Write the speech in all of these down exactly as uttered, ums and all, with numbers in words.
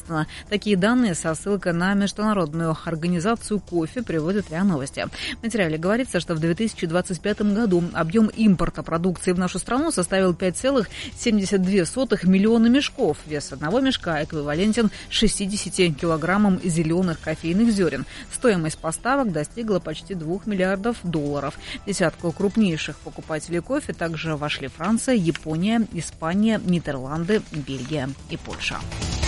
Бостона. Такие данные со ссылкой на Международную организацию кофе приводят РИА Новости. В материале говорится, что в две тысячи двадцать пятом году объем импорта продукции в нашу страну составил пять целых семьдесят две сотых миллиона мешков. Вес одного мешка эквивалентен шестидесяти килограммам зеленых кофейных зерен. Стоимость поставок достигла почти двух миллиардов долларов. В десятку крупнейших покупателей кофе также вошли Франция, Япония, Испания, Нидерланды, Бельгия и Польша.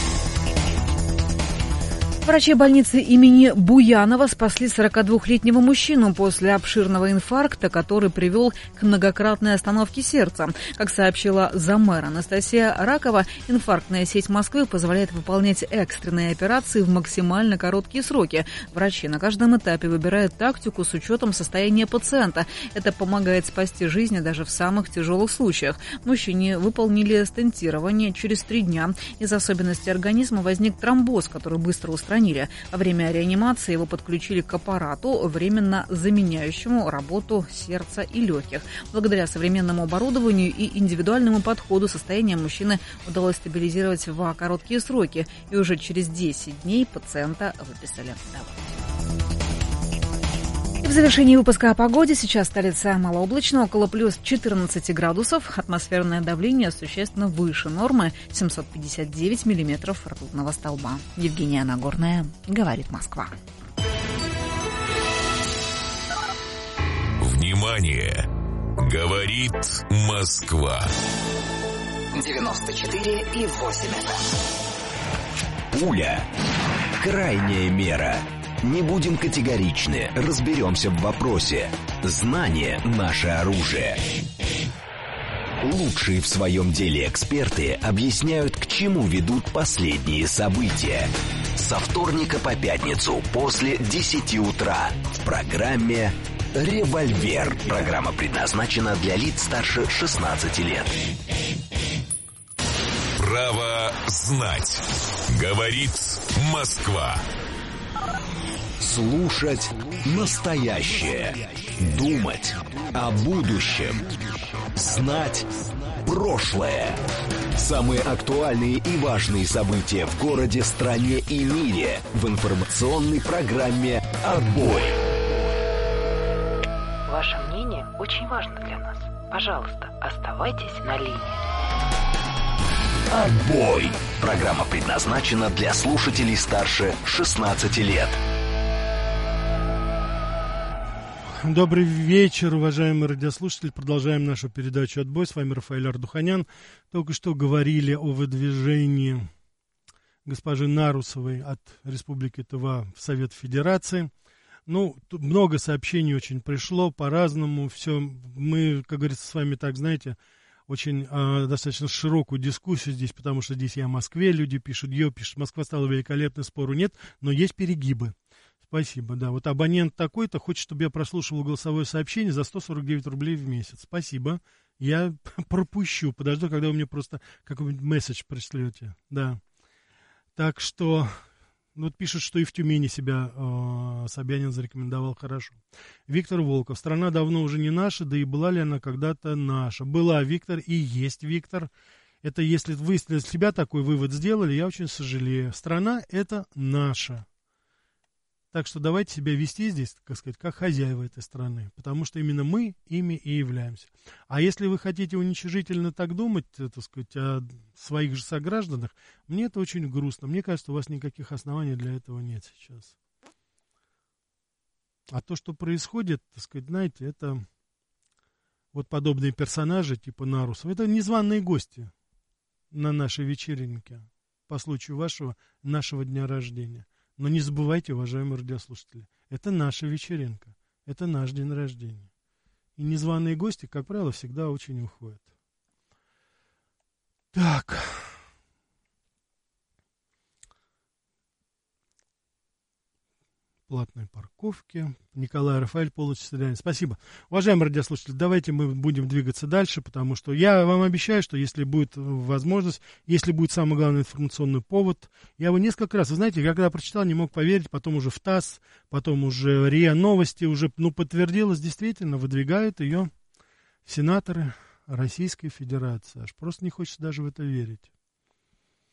Врачи больницы имени Буянова спасли сорокадвухлетнего мужчину после обширного инфаркта, который привел к многократной остановке сердца. Как сообщила заммэра Анастасия Ракова, инфарктная сеть Москвы позволяет выполнять экстренные операции в максимально короткие сроки. Врачи на каждом этапе выбирают тактику с учетом состояния пациента. Это помогает спасти жизни даже в самых тяжелых случаях. Мужчине выполнили стентирование через три дня. Из особенностей организма возник тромбоз, который быстро устранили. Во время реанимации его подключили к аппарату, временно заменяющему работу сердца и легких. Благодаря современному оборудованию и индивидуальному подходу состояние мужчины удалось стабилизировать в короткие сроки. И уже через десять дней пациента выписали домой. В завершении выпуска о погоде. Сейчас столица малооблачно, около плюс четырнадцати градусов. Атмосферное давление существенно выше нормы, семьсот пятьдесят девять миллиметров ртутного столба. Евгения Нагорная, говорит Москва. Внимание! Говорит Москва. девяносто четыре и восемь эф эм. Пуля. Крайняя мера. Не будем категоричны, разберемся в вопросе. Знание – наше оружие. Лучшие в своем деле эксперты объясняют, к чему ведут последние события. Со вторника по пятницу после десяти утра в программе «Револьвер». Программа предназначена для лиц старше шестнадцати лет. Право знать. Говорит Москва. Слушать настоящее. Думать о будущем. Знать прошлое. Самые актуальные и важные события в городе, стране и мире в информационной программе «Отбой». Ваше мнение очень важно для нас. Пожалуйста, оставайтесь на линии. «Отбой». Программа предназначена для слушателей старше шестнадцати лет. Добрый вечер, уважаемые радиослушатели. Продолжаем нашу передачу «Отбой». С вами Рафаэль Ардуханян. Только что говорили о выдвижении госпожи Нарусовой от Республики Тыва в Совет Федерации. Ну, тут много сообщений очень пришло по-разному. Все, мы, как говорится, с вами так, знаете, очень э, достаточно широкую дискуссию здесь, потому что здесь я о Москве, люди пишут, ее пишут, Москва стала великолепной, спору нет, но есть перегибы. Спасибо, да. Вот абонент такой-то хочет, чтобы я прослушивал голосовое сообщение за сто сорок девять рублей в месяц. Спасибо. Я пропущу, подожду, когда вы мне просто какой-нибудь месседж пришлете. Да. Так что, ну, вот пишут, что и в Тюмени себя э, Собянин зарекомендовал хорошо. Виктор Волков. Страна давно уже не наша, да и была ли она когда-то наша? Была, Виктор, и есть, Виктор. Это если вы для себя такой вывод сделали, я очень сожалею. Страна — это наша. Так что давайте себя вести здесь, так сказать, как хозяева этой страны, потому что именно мы ими и являемся. А если вы хотите уничижительно так думать, так сказать, о своих же согражданах, мне это очень грустно. Мне кажется, у вас никаких оснований для этого нет сейчас. А то, что происходит, так сказать, знаете, это вот подобные персонажи типа Нарусова, это незваные гости на нашей вечеринке по случаю вашего, нашего дня рождения. Но не забывайте, уважаемые радиослушатели, это наша вечеринка, это наш день рождения. И незваные гости, как правило, всегда очень уходят. Так. Платные парковки. Николай Рафаэль, полностью состояние. Спасибо. Уважаемые радиослушатели, давайте мы будем двигаться дальше, потому что я вам обещаю, что если будет возможность, если будет самый главный информационный повод, я его несколько раз, вы знаете, я когда прочитал, не мог поверить, потом уже в ТАСС, потом уже РИА Новости, уже, ну, подтвердилось, действительно, выдвигают ее сенаторы Российской Федерации. Аж просто не хочется даже в это верить.